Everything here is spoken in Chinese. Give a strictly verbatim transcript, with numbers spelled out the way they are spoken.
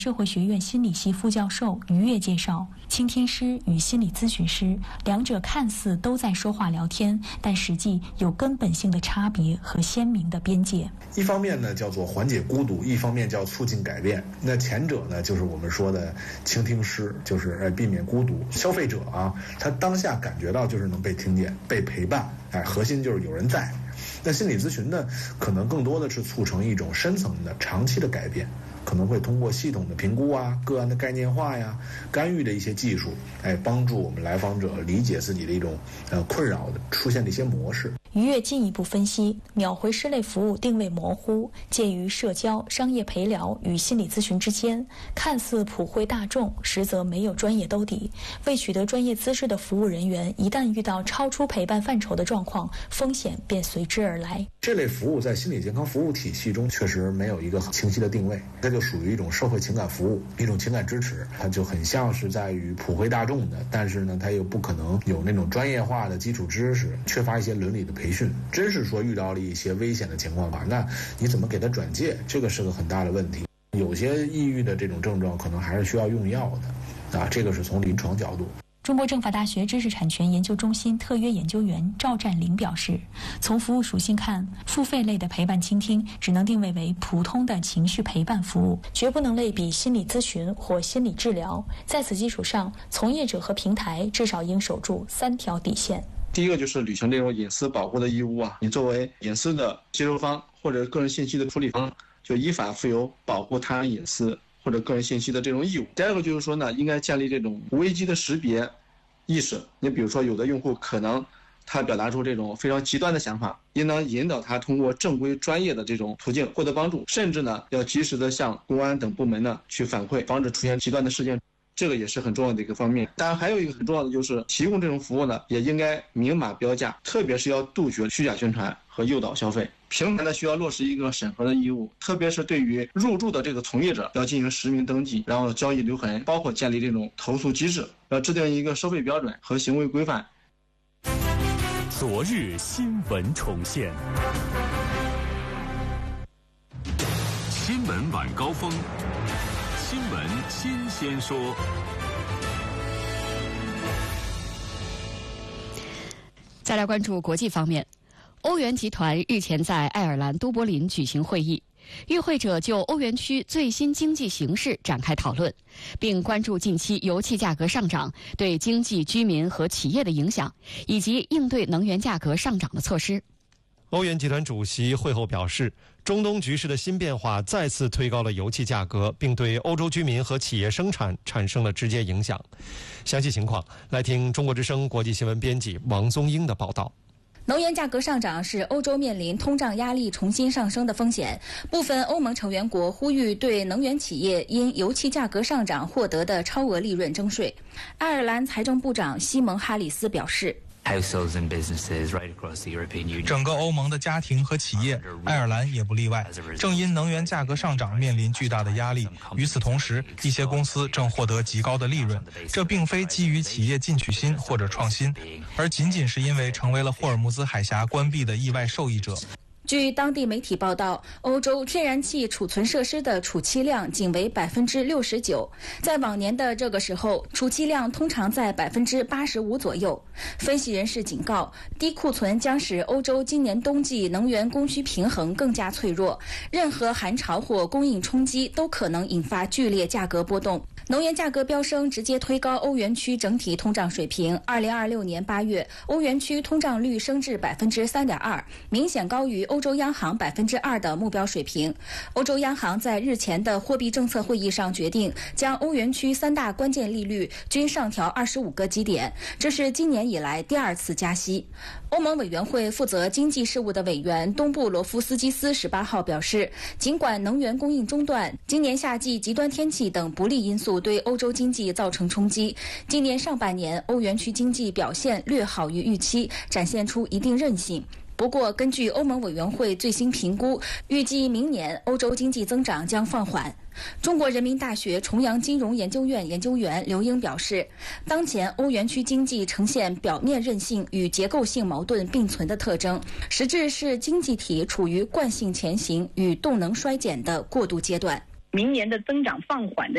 社会学院心理系副教授于越介绍，倾听师与心理咨询师两者看似都在说话聊天，但实际有根本性的差别和鲜明的边界。 一方面呢叫做缓解孤独，一方面叫促进改变。那前者呢就是我们说的倾听师，就是呃避免孤独。消费者啊，他当下感觉到就是能被听见、被陪伴，哎，核心就是有人在。那心理咨询呢，可能更多的是促成一种深层的、长期的改变。可能会通过系统的评估啊、个案的概念化呀、干预的一些技术，哎，帮助我们来访者理解自己的一种呃困扰的出现的一些模式。 于越进一步分析，秒回师类服务定位模糊，介于社交、商业陪聊与心理咨询之间，看似普惠大众，实则没有专业兜底。未取得专业资质的服务人员，一旦遇到超出陪伴范畴的状况，风险便随之而来。 这类服务在心理健康服务体系中确实没有一个清晰的定位，它就属于一种社会情感服务，一种情感支持，它就很像是在于普惠大众的，但是呢，它又不可能有那种专业化的基础知识，缺乏一些伦理的培训。真是说遇到了一些危险的情况吧，那你怎么给他转介？这个是个很大的问题。有些抑郁的这种症状可能还是需要用药的，啊，这个是从临床角度。 中国政法大学知识产权研究中心特约研究员赵占林表示，从服务属性看，付费类的陪伴倾听只能定位为普通的情绪陪伴服务，绝不能类比心理咨询或心理治疗。在此基础上，从业者和平台至少应守住三条底线。 第一个就是履行这种隐私保护的义务啊，你作为隐私的接收方或者个人信息的处理方，就依法负有保护他人隐私或者个人信息的这种义务。第二个就是说呢，应该建立这种危机的识别意识。你比如说，有的用户可能他表达出这种非常极端的想法，应当引导他通过正规专业的这种途径获得帮助，甚至呢要及时的向公安等部门呢去反馈，防止出现极端的事件。这个也是很重要的一个方面。当然还有一个很重要的就是提供这种服务呢，也应该明码标价，特别是要杜绝虚假宣传和诱导消费。平台呢需要落实一个审核的义务，特别是对于入驻的这个从业者要进行实名登记，然后交易留痕，包括建立这种投诉机制，要制定一个收费标准和行为规范。 昨日新闻重现，新闻晚高峰。新闻新鲜说， 再来关注国际方面，欧元集团日前在爱尔兰都柏林举行会议，与会者就欧元区最新经济形势展开讨论，并关注近期油气价格上涨对经济、居民和企业的影响，以及应对能源价格上涨的措施。 欧元集团主席会后表示，中东局势的新变化再次推高了油气价格，并对欧洲居民和企业生产产生了直接影响。详细情况来听中国之声国际新闻编辑王宗英的报道。 能源价格上涨是欧洲面临通胀压力重新上升的风险。部分欧盟成员国呼吁对能源企业因油气价格上涨获得的超额利润征税。爱尔兰财政部长西蒙·哈里斯表示， 整个欧盟的家庭和企业，爱尔兰也不例外，正因能源价格上涨面临巨大的压力。与此同时，一些公司正获得极高的利润，这并非基于企业进取心或者创新，而仅仅是因为成为了霍尔木兹海峡关闭的意外受益者。 据当地媒体报道，欧洲天然气储存设施的储气量仅为百分之六十九，在往年的这个时候，储气量通常在百分之八十五左右。分析人士警告，低库存将使欧洲今年冬季能源供需平衡更加脆弱，任何寒潮或供应冲击都可能引发剧烈价格波动。能源价格飙升直接推高欧元区整体通胀水平。二零二六年八月，欧元区通胀率升至百分之三点二，明显高于欧洲央行百分之二的目标水平。欧洲央行在日前的货币政策会议上决定，将欧元区三大关键利率均上调二十五个基点，这是今年以来第二次加息。欧盟委员会负责经济事务的委员东布罗夫斯基斯十八号表示，尽管能源供应中断、今年夏季极端天气等不利因素对欧洲经济造成冲击，今年上半年欧元区经济表现略好于预期，展现出一定韧性。不过，根据欧盟委员会最新评估，预计明年欧洲经济增长将放缓。中国人民大学重阳金融研究院研究员刘英表示，当前欧元区经济呈现表面韧性与结构性矛盾并存的特征，实质是经济体处于惯性前行与动能衰减的过渡阶段。 明年的增长放缓的